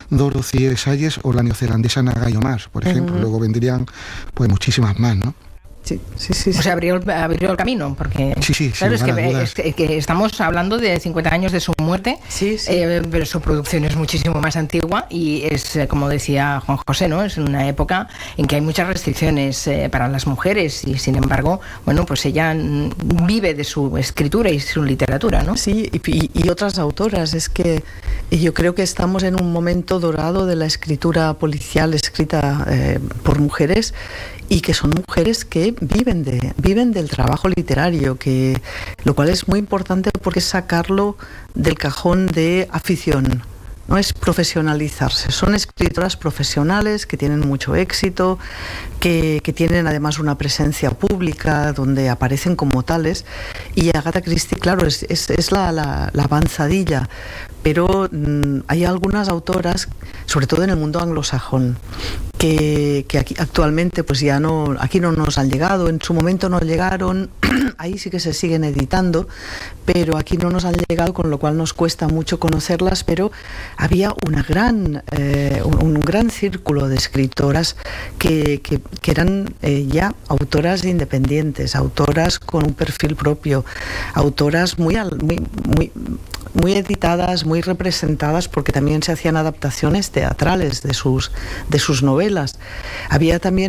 Dorothy Sayers o la neozelandesa Nagayo Mas, por ejemplo. Luego vendrían pues muchísimas más, ¿no? Sí. O sea, abrió el camino, porque sí, claro, es que estamos hablando de 50 años de su muerte, pero su producción es muchísimo más antigua y es, como decía Juan José, ¿no? Es una época en que hay muchas restricciones para las mujeres y, sin embargo, bueno, pues ella vive de su escritura y su literatura, ¿no? Sí, y otras autoras. Es que yo creo que estamos en un momento dorado de la escritura policial escrita por mujeres, y que son mujeres que viven del trabajo literario, lo cual es muy importante porque es sacarlo del cajón de afición. No es profesionalizarse, son escritoras profesionales que tienen mucho éxito, que tienen además una presencia pública donde aparecen como tales, y Agatha Christie, claro, es la avanzadilla, pero hay algunas autoras, sobre todo en el mundo anglosajón, que aquí actualmente pues ya no, aquí no nos han llegado, en su momento no llegaron, ahí sí que se siguen editando, pero aquí no nos han llegado, con lo cual nos cuesta mucho conocerlas, pero había un gran círculo de escritoras que eran ya autoras independientes, autoras con un perfil propio, autoras muy editadas, muy representadas, porque también se hacían adaptaciones teatrales de sus novelas. Había también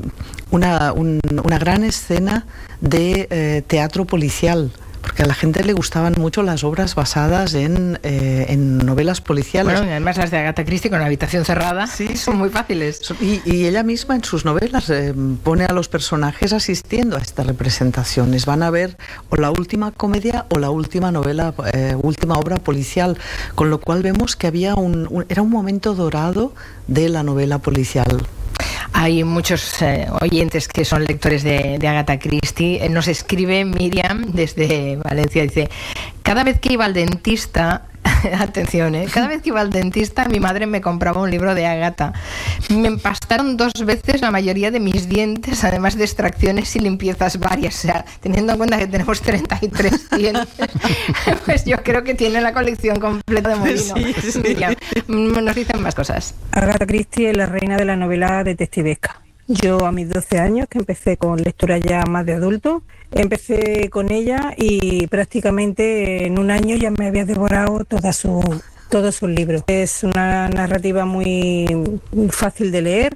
una gran escena de teatro policial, porque a la gente le gustaban mucho las obras basadas en novelas policiales. Bueno, y además las de Agatha Christie con la habitación cerrada son muy fáciles. Y ella misma en sus novelas pone a los personajes asistiendo a estas representaciones. Van a ver o la última comedia o la última novela, última obra policial, con lo cual vemos que había era un momento dorado de la novela policial. Hay muchos oyentes que son lectores de Agatha Christie. Nos escribe Miriam desde Valencia, dice: cada vez que iba al dentista, atención, cada vez que iba al dentista mi madre me compraba un libro de Agatha. Me empastaron 2 veces la mayoría de mis dientes, además de extracciones y limpiezas varias. O sea, teniendo en cuenta que tenemos 33 dientes, pues yo creo que tiene la colección completa de Molino. Sí. Miriam, nos dicen más cosas. Agatha Christie es la reina de la novela detectivesca. Yo a mis 12 años, que empecé con lectura ya más de adulto, empecé con ella y prácticamente en un año ya me había devorado todos sus libros. Es una narrativa muy fácil de leer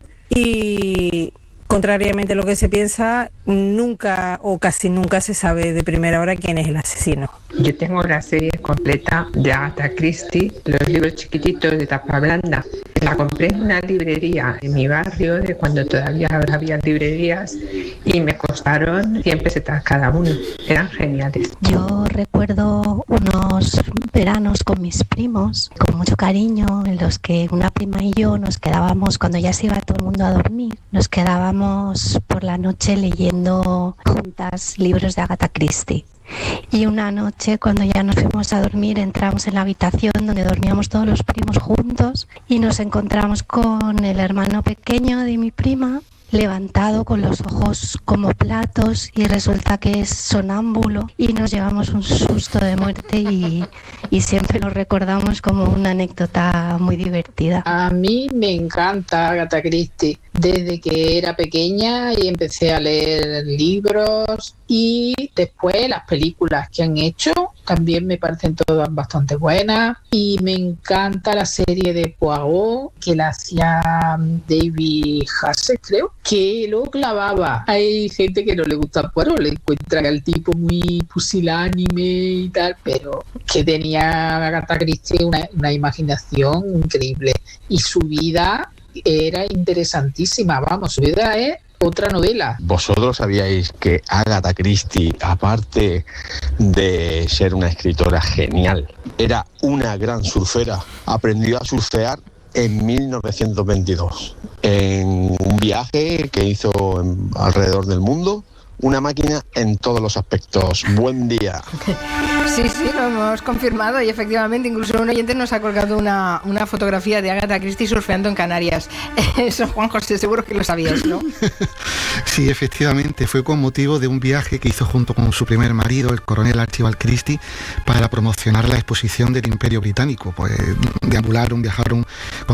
y, contrariamente a lo que se piensa, nunca o casi nunca se sabe de primera hora quién es el asesino. Yo tengo la serie completa de Agatha Christie, los libros chiquititos de tapa blanda. La compré en una librería en mi barrio, de cuando todavía había librerías, y me costaron 100 pesetas cada uno. Eran geniales. Yo recuerdo unos veranos con mis primos, con mucho cariño, en los que una prima y yo nos quedábamos, cuando ya se iba todo el mundo a dormir, nos quedábamos por la noche leyendo juntas libros de Agatha Christie. Y una noche, cuando ya nos fuimos a dormir, entramos en la habitación donde dormíamos todos los primos juntos y nos encontramos con el hermano pequeño de mi prima, levantado con los ojos como platos, y resulta que es sonámbulo, y nos llevamos un susto de muerte y siempre lo recordamos como una anécdota muy divertida. A mí me encanta Agatha Christie desde que era pequeña y empecé a leer libros, y después las películas que han hecho también me parecen todas bastante buenas, y me encanta la serie de Poirot que la hacía David Hassett, creo, que lo clavaba. Hay gente que no le gusta Poirot, le encuentra al tipo muy pusilánime y tal, pero que tenía Agatha Christie una imaginación increíble, y su vida era interesantísima. Vamos, su vida es otra novela. ¿Vosotros sabíais que Agatha Christie, aparte de ser una escritora genial, era una gran surfera? Aprendió a surfear en 1922, en un viaje que hizo alrededor del mundo. Una máquina en todos los aspectos. Buen día. Sí, lo hemos confirmado, y efectivamente incluso un oyente nos ha colgado una fotografía de Agatha Christie surfeando en Canarias. Eso, Juan José, seguro que lo sabías, ¿no? Sí, efectivamente, fue con motivo de un viaje que hizo junto con su primer marido, el coronel Archibald Christie, para promocionar la exposición del Imperio Británico. Pues viajaron con